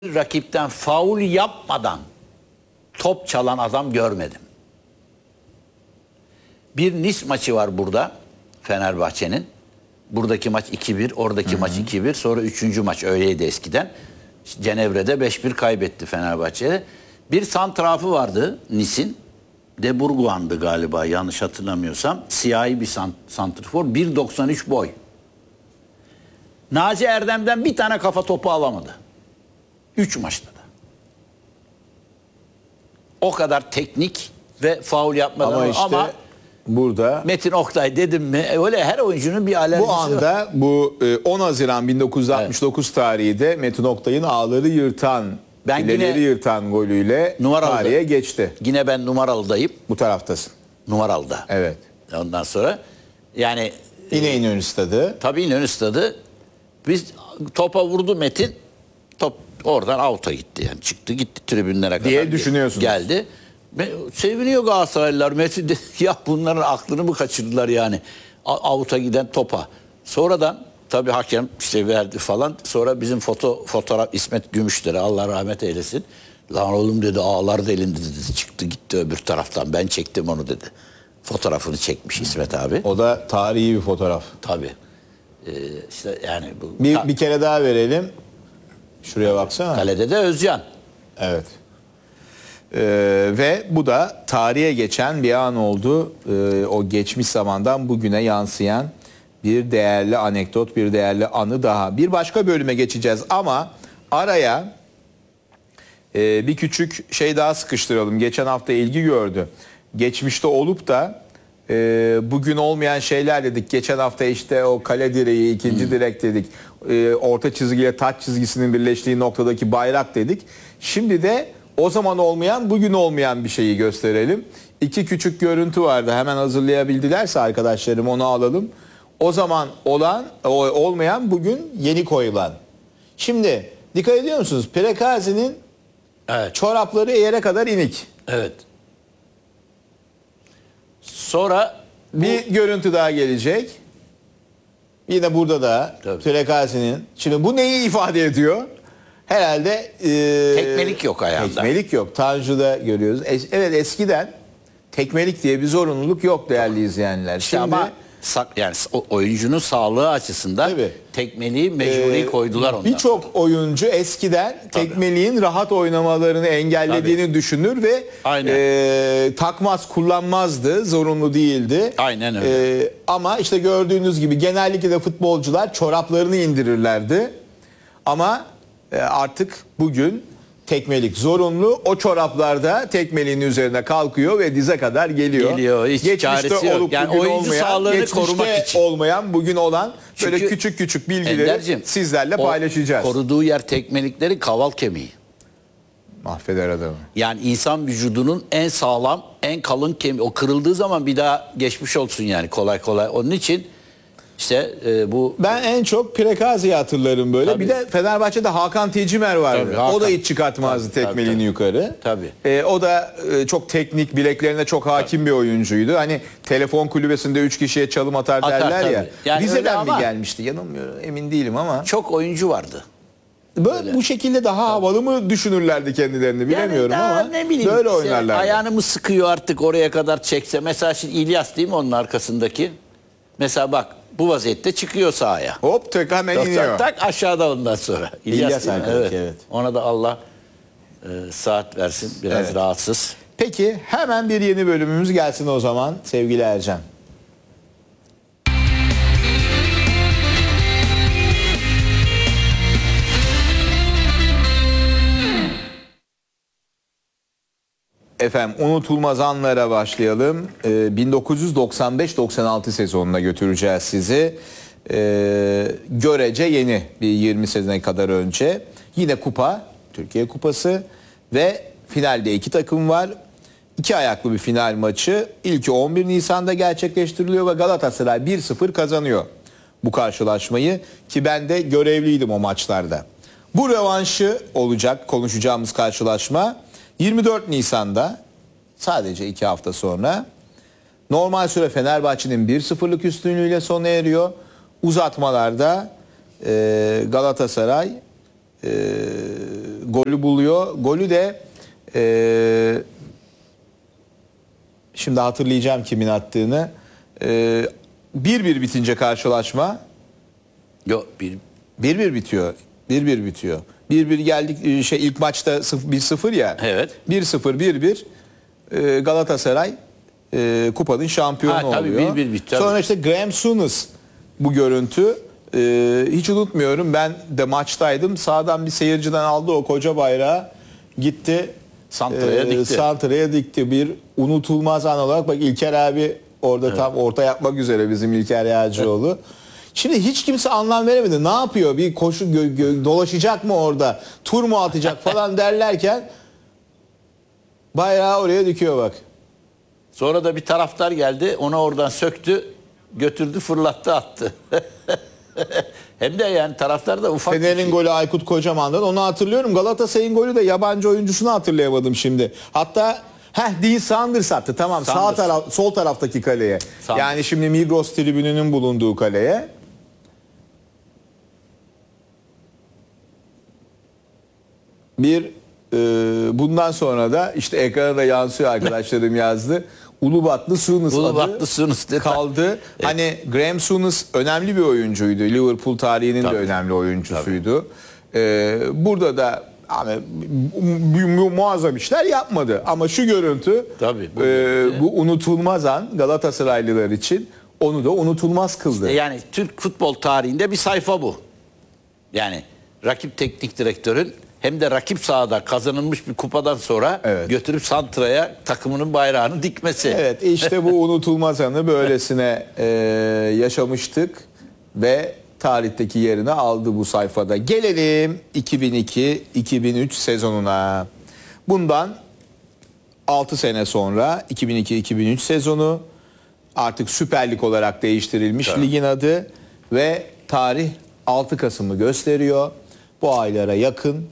rakipten faul yapmadan top çalan adam görmedim. Bir Nice maçı var burada Fenerbahçe'nin. Buradaki maç 2-1, oradaki maç 2-1. Sonra 3. maç öyleydi eskiden. Cenevre'de 5-1 kaybetti Fenerbahçe. Bir santrafı vardı Nice'in. De Bourguig'an'dı galiba yanlış hatırlamıyorsam. Siyahi bir santrfor. 1.93 boy. Naci Erdem'den bir tane kafa topu alamadı. 3 maçta da. O kadar teknik ve faul yapmadan ama işte ama burada Metin Oktay dedim mi öyle her oyuncunun bir alerjisi bu anda var. bu 10 Haziran 1969 tarihi de Metin Oktay'ın ağları yırtan, fileleri yırtan golüyle tarihe geçti. Yine ben numaralıdayım. Bu taraftasın. Numaralıda. Evet. Ondan sonra yani Yine İnönü Stadı. tabii İnönü Stadı. Biz topa vurdu Metin. Top oradan out'a gitti yani. Çıktı gitti tribünlere kadar. Diye düşünüyorsunuz. Geldi. Seviniyor Galatasaraylılar. Metin de, ya bunların aklını mı kaçırdılar yani? Out'a giden topa. Sonradan tabii hakem işte verdi falan. Sonra bizim fotoğraf İsmet Gümüşler'e Allah rahmet eylesin. Lan oğlum dedi ağlar delindi dedi. Çıktı gitti öbür taraftan. Ben çektim onu dedi. Fotoğrafını çekmiş İsmet abi. O da tarihi bir fotoğraf. Tabii. İşte yani bu Bir kere daha verelim. Şuraya baksana. kalede de Özcan. Evet. Ve bu da tarihe geçen bir an oldu. O geçmiş zamandan bugüne yansıyan bir değerli anekdot, bir değerli anı daha. Bir başka bölüme geçeceğiz ama araya bir küçük şey daha sıkıştıralım. Geçen hafta ilgi gördü. Geçmişte olup da bugün olmayan şeyler dedik. Geçen hafta işte o kale direği, ikinci direk dedik. Orta çizgiyle taç çizgisinin birleştiği noktadaki bayrak dedik. Şimdi de o zaman olmayan, bugün olmayan bir şeyi gösterelim. İki küçük görüntü vardı. Hemen hazırlayabildilerse arkadaşlarım onu alalım. O zaman olmayan, bugün yeni koyulan. Şimdi dikkat ediyor musunuz? Prekazi'nin çorapları yere kadar inik. Evet. Sonra bir görüntü daha gelecek. Yine burada da Prekazi'nin. Şimdi bu neyi ifade ediyor? Herhalde tekmelik yok ayağında. Tekmelik yok. Tanju'da görüyoruz. Evet, eskiden tekmelik diye bir zorunluluk yok değerli izleyenler. Şimdi ama yani oyuncunun sağlığı açısından tekmeliği mecburi koydular ondan. Birçok oyuncu eskiden tekmeliğin rahat oynamalarını engellediğini düşünür ve takmaz, kullanmazdı. Zorunlu değildi. Aynen öyle. Ama işte gördüğünüz gibi genellikle de futbolcular çoraplarını indirirlerdi. Ama artık bugün tekmelik zorunlu. O çoraplarda tekmeliğin üzerine kalkıyor ve dize kadar geliyor. Hiç çaresi yok. Yani oyuncu olmayan, sağlığını korumak için. Olmayan, bugün olan böyle küçük küçük bilgileri sizlerle paylaşacağız. Koruduğu yer tekmelikleri kaval kemiği. Mahveder adamı. Yani insan vücudunun en sağlam, en kalın kemiği. O kırıldığı zaman bir daha geçmiş olsun yani kolay kolay. Onun için İşte bu... Ben en çok Prekazi'yi hatırlarım böyle. Tabii. Bir de Fenerbahçe'de Hakan Tecimer vardı. Hakan. O da hiç çıkartmazdı tekmeliğini yukarı. Tabii. O da çok teknik, bileklerine çok hakim bir oyuncuydu. Hani telefon kulübesinde 3 kişiye çalım atar derler ya. Yani Rize'den mi gelmişti? Yanılmıyorum, emin değilim ama. Çok oyuncu vardı. Böyle bu şekilde daha havalı mı düşünürlerdi kendilerini bilemiyorum yani ama ne bileyim, böyle oynarlardı. Ayağını mı sıkıyor artık oraya kadar çekse. Mesela şimdi İlyas değil mi onun arkasındaki? Mesela bak. Bu vaziyette çıkıyor sahaya. Hop tek hemen iniyor. Tak aşağıda ondan sonra. İlyas evet. Ona da Allah saat versin. Biraz rahatsız. Peki hemen bir yeni bölümümüz gelsin o zaman sevgili Ercan. Efendim unutulmaz anlara başlayalım. 1995-96 sezonuna götüreceğiz sizi. Görece yeni bir 20 sene kadar önce. Yine kupa, Türkiye Kupası ve finalde 2 takım var. 2 ayaklı bir final maçı. İlki 11 Nisan'da gerçekleştiriliyor ve Galatasaray 1-0 kazanıyor bu karşılaşmayı. Ki ben de görevliydim o maçlarda. Bu rövanşı olacak konuşacağımız karşılaşma. 24 Nisan'da sadece 2 hafta sonra normal süre Fenerbahçe'nin 1-0'lık üstünlüğüyle sona eriyor. Uzatmalarda Galatasaray golü buluyor. Golü de şimdi hatırlayacağım kimin attığını. 1-1 bitince karşılaşma. Yok 1-1 bitiyor. 1-1 bitiyor. 1-1 geldik ilk maçta 1-0 ya. Evet. 1-0 1-1 Galatasaray kupanın şampiyonu tabii, oluyor. 1-1 bitti. Sonra işte Graham Souness bu görüntü. Hiç unutmuyorum. Ben de maçtaydım. Sağdan bir seyirciden aldı o koca bayrağı. Gitti. Santra'ya dikti. Bir unutulmaz an olarak. Bak İlker abi orada tam orta yapmak üzere bizim İlker Yağcıoğlu. Şimdi hiç kimse anlam veremedi. Ne yapıyor? Bir koşu dolaşacak mı orada? Tur mu atacak falan derlerken bayrağı oraya dikiyor bak. Sonra da bir taraftar geldi. Onu oradan söktü. Götürdü fırlattı attı. Hem de yani taraftar da ufak. Fener'in golü Aykut Kocaman'dan onu hatırlıyorum. Galatasaray'ın golü de yabancı oyuncusunu hatırlayamadım şimdi. Hatta Dean Sanders attı. Tamam, Sanders. sol taraftaki kaleye. Sanders. Yani şimdi Migros tribününün bulunduğu kaleye. Bundan sonra da işte ekrana da yansıyor, arkadaşlarım yazdı. Ulubatlı Souness adı kaldı. Evet. Hani Graham Souness önemli bir oyuncuydu. Liverpool tarihinin de önemli oyuncusuydu. Burada da muazzam işler yapmadı. Ama şu görüntü bu unutulmaz an Galatasaraylılar için onu da unutulmaz kıldı. Yani Türk futbol tarihinde bir sayfa bu. Yani rakip teknik direktörün hem de rakip sahada kazanılmış bir kupadan sonra götürüp Santra'ya takımının bayrağını dikmesi. Evet, işte bu unutulmaz anı böylesine yaşamıştık ve tarihteki yerini aldı bu sayfada. Gelelim 2002-2003 sezonuna. Bundan 6 sene sonra 2002-2003 sezonu, artık Süper Lig olarak değiştirilmiş ligin adı ve tarih 6 Kasım'ı gösteriyor. Bu aylara yakın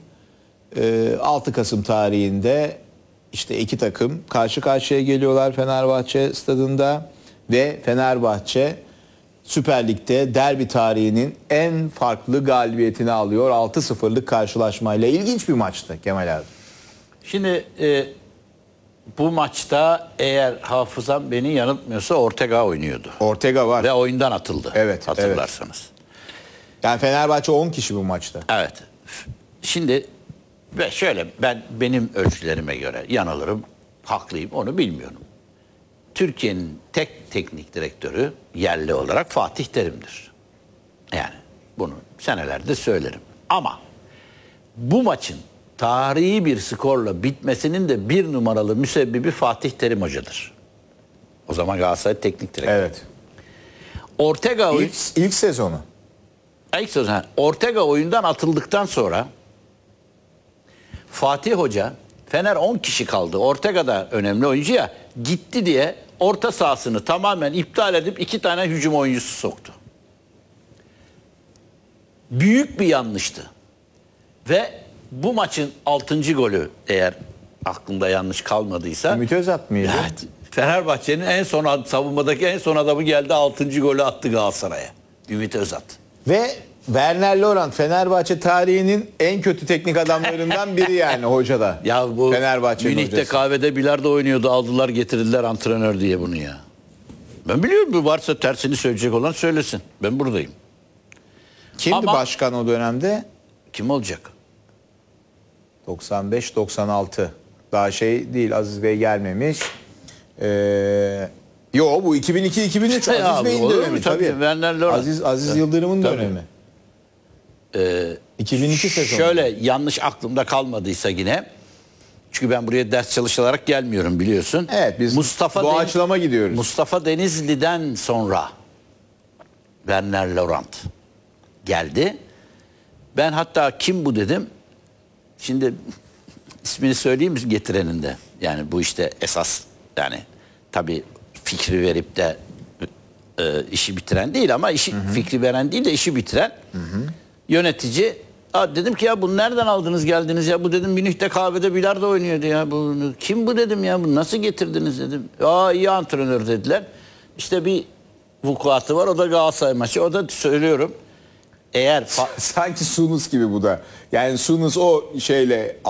6 Kasım tarihinde işte iki takım karşı karşıya geliyorlar Fenerbahçe stadında ve Fenerbahçe Süper Lig'de derbi tarihinin en farklı galibiyetini alıyor 6-0'lık karşılaşmayla. İlginç bir maçtı Kemal abi. Şimdi bu maçta eğer hafızam beni yanıltmıyorsa Ortega oynuyordu. Ortega var. Ve oyundan atıldı. Evet, hatırlarsanız. Yani Fenerbahçe 10 kişi bu maçta. Evet. Şimdi ve şöyle, benim ölçülerime göre yanılırım, haklıyım, onu bilmiyorum. Türkiye'nin tek teknik direktörü yerli olarak Fatih Terim'dir. Yani bunu senelerde söylerim. Ama bu maçın tarihi bir skorla bitmesinin de bir numaralı müsebbibi Fatih Terim Hoca'dır. O zaman Galatasaray teknik direktör. Evet. Ortega ilk sezonu. İlk sezonu. Ortega oyundan atıldıktan sonra Fatih Hoca, Fener 10 kişi kaldı. Ortega da önemli oyuncu ya, gitti diye orta sahasını tamamen iptal edip 2 tane hücum oyuncusu soktu. Büyük bir yanlıştı. Ve bu maçın 6. golü, eğer aklımda yanlış kalmadıysa. Ümit Özat mıydı? Evet. Fenerbahçe'nin en son savunmadaki en son adamı geldi, 6. golü attı Galatasaray'a. Ümit Özat. Ve Werner Lorant Fenerbahçe tarihinin en kötü teknik adamlarından biri yani hoca da. Ya bu Fenerbahçe'nin Münih'te hocası. kahvede bilardo oynuyordu, aldılar getirdiler antrenör diye bunu ya. Ben biliyorum, bu varsa tersini söyleyecek olan söylesin. Ben buradayım. Kimdi başkan o dönemde? Kim olacak? 95-96. Daha değil, Aziz Bey gelmemiş. Bu 2002-2003 Aziz Bey'in dönemi tabii. Werner Lorant. Aziz Yıldırım'ın dönemi. 2002 sezonu. Şöyle, yanlış aklımda kalmadıysa yine. Çünkü ben buraya ders çalışarak gelmiyorum, biliyorsun. Evet, biz doğaçlama gidiyoruz. Mustafa Denizli'den sonra Werner Lorant geldi. Ben hatta kim bu dedim. Şimdi ismini söyleyeyim mi getirenin de? Yani bu işte esas, yani tabii fikri verip de işi bitiren değil ama fikri veren değil de işi bitiren yönetici. Dedim ki ya bunu nereden aldınız geldiniz ya, bu dedim Münih'te kahvede bilardo oynuyordu ya, kim bu dedim ya, bunu nasıl getirdiniz dedim. İyi antrenör dediler. İşte bir vukuatı var, o da Galatasaray maçı, o da söylüyorum eğer Sanki Sunus gibi bu da. Yani Sunus o şeyle